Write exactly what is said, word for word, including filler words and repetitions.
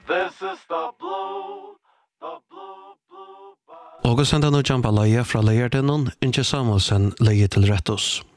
This is the blue, the blue, blue. August senda no jumpa leie fra leierdenon, Inge Samuelsen leie til rettos.